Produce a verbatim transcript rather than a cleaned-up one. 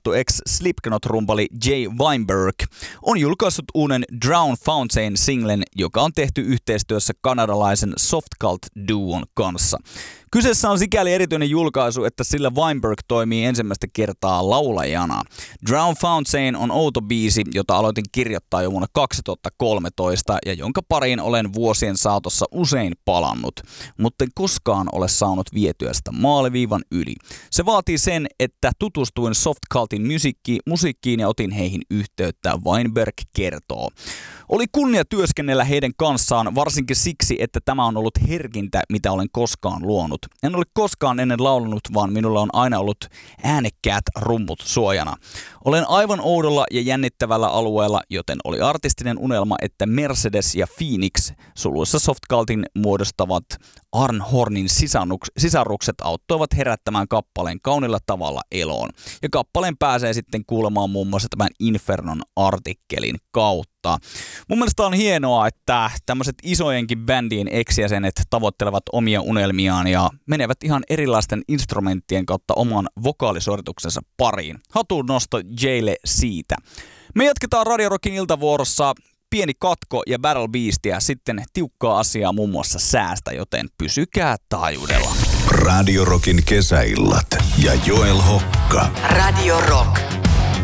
siunattu ex-Slipknot-rumpali Jay Weinberg on julkaissut uuden Drown Fountain-singlen, joka on tehty yhteistyössä kanadalaisen Soft Cult-duon kanssa. Kyseessä on sikäli erityinen julkaisu, että sillä Weinberg toimii ensimmäistä kertaa laulajana. Drown Fountain on outo biisi, jota aloitin kirjoittaa jo vuonna kaksituhattakolmetoista ja jonka pariin olen vuosien saatossa usein palannut, mutta en koskaan ole saanut vietyä sitä maaliviivan yli. Se vaatii sen, että tutustuin Soft Cultin musiikkiin, musiikkiin ja otin heihin yhteyttä, Weinberg kertoo. Oli kunnia työskennellä heidän kanssaan, varsinkin siksi, että tämä on ollut herkintä, mitä olen koskaan luonut. En ole koskaan ennen laulanut, vaan minulla on aina ollut äänekkäät rummut suojana. Olen aivan oudolla ja jännittävällä alueella, joten oli artistinen unelma, että Mercedes ja Phoenix, suluissa Soft Cultin muodostavat Arnhornin sisarukset auttoivat herättämään kappaleen kaunilla tavalla eloon. Ja kappaleen pääsee sitten kuulemaan muun muassa tämän Infernon artikkelin kautta. Mun mielestä on hienoa, että tämmöiset isojenkin bändien ex-jäsenet tavoittelevat omia unelmiaan ja menevät ihan erilaisten instrumenttien kautta oman vokaalisuorituksensa pariin. Hatun nosto Jaylle siitä. Me jatketaan Radio Rockin iltavuorossa. Pieni katko ja Battle Beastia, sitten tiukkaa asiaa muun muassa säästä, joten pysykää taajuudella. Radio Rockin kesäillat ja Joel Hokka. Radio Rock.